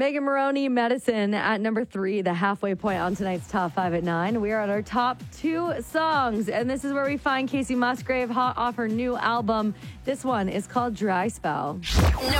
Megan Maroney, Medicine at number 3, the halfway point on tonight's Top 5 at 9. We are at our top 2 songs, and this is where we find Casey Musgrave hot off her new album. This one is called Dry Spell. Number